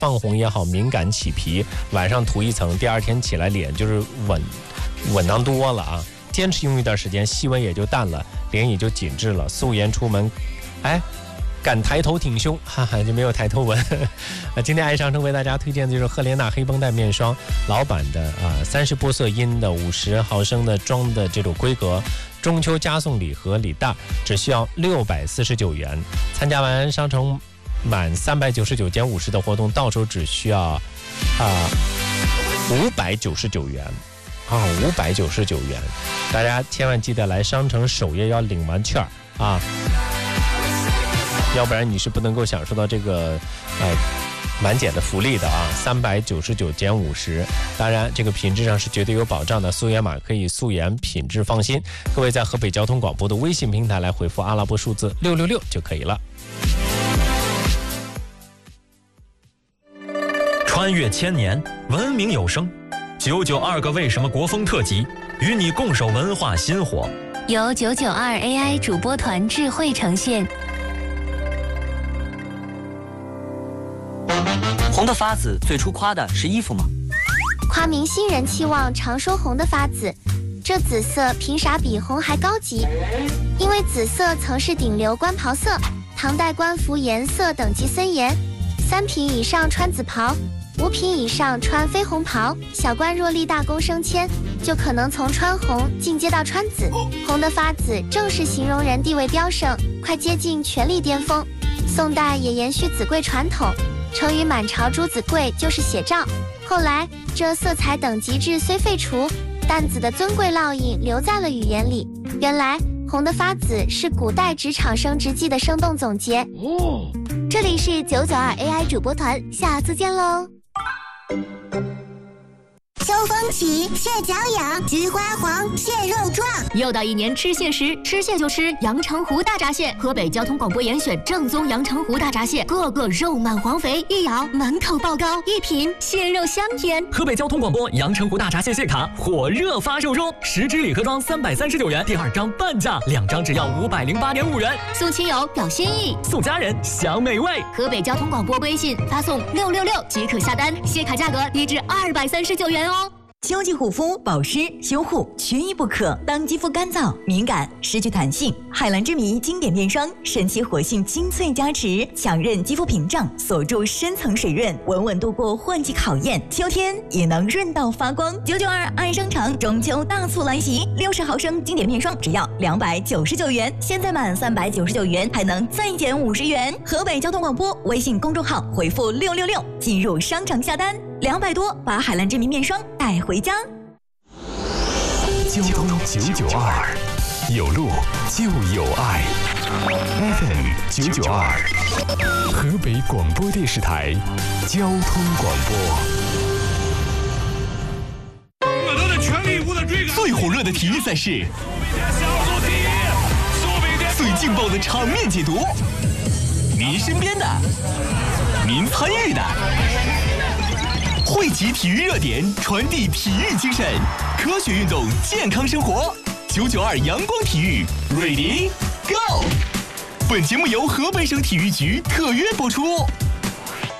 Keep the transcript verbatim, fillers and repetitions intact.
泛红也好，敏感起皮，晚上涂一层，第二天起来脸就是稳稳当多了啊。坚持用一段时间，细纹也就淡了，脸也就紧致了。素颜出门，哎，敢抬头挺胸，哈哈，就没有抬头纹。啊，今天爱商城为大家推荐的就是赫莲娜黑绷带面霜，老版的啊，三十波色因的五十毫升的装的这种规格，中秋加送礼盒礼大，只需要六百四十九元。参加完商城满三百九十九减五十的活动，到手只需要啊五百九十九元。啊，五百九十九元，大家千万记得来商城首页要领完券啊，要不然你是不能够享受到这个呃满减的福利的啊。三百九十九减五十，当然这个品质上是绝对有保障的，素颜码可以素颜品质放心。各位在河北交通广播的微信平台来回复阿拉伯数字六六六就可以了。 穿越千年，文明有声。九九二个为什么国风特辑，与你共守文化新火， 由九九二 A I 主播团智慧呈现。 红的发紫最初夸的是衣服吗？ 夸明星人气旺，常说红的发紫，这紫色凭啥比红还高级？因为紫色曾是顶流官袍色，唐代官服颜色等级森严，三品以上穿紫袍，五品以上穿绯红袍，小官若立大功升迁，就可能从穿红进阶到穿紫。红的发紫正是形容人地位飙升，快接近权力巅峰。宋代也延续紫贵传统，成语满朝朱紫贵就是写照。后来这色彩等级制虽废除，但紫的尊贵烙印留在了语言里。原来红的发紫是古代职场升职记的生动总结。哦，这里是九九二 A I 主播团，下次见喽。 秋风起，蟹脚痒，菊花黄，蟹肉壮。 又到一年吃蟹时，吃蟹就吃阳澄湖大闸蟹。河北交通广播严选正宗阳澄湖大闸蟹，个个肉满黄肥，一咬满口爆膏，一品蟹肉香甜。 河北交通广播阳澄湖大闸蟹蟹卡火热发售中，十支礼盒装三百三十九元，第二张半价，两张只要五百零八点五元。 送亲友表心意， 送家人享美味。 河北交通广播微信发送六六六即可下单，蟹卡价格低至二百三十九元哦。 秋季护肤保湿修护缺一不可。当肌肤干燥敏感失去弹性，海蓝之谜经典面霜神奇活性精粹加持，强韧肌肤屏障，锁住深层水润，稳稳度过换季考验，秋天也能润到发光。九九二爱商城中秋大促来袭，六十毫升经典面霜只要两百九十九元，现在满三百九十九元还能再减五十元。河北交通广播微信公众号回复六六六进入商城下单，两百多把海蓝之谜面霜带回家。 交通九九二，有路就有爱。F M 九九二，河北广播电视台交通广播。 我都在全力以赴的追赶。 最火热的体育赛事，最劲爆的场面解读，您身边的，您参与的。汇集体育热点，传递体育精神，科学运动，健康生活。九九二阳光体育 ，Ready Go！ 本节目由河北省体育局特约播出。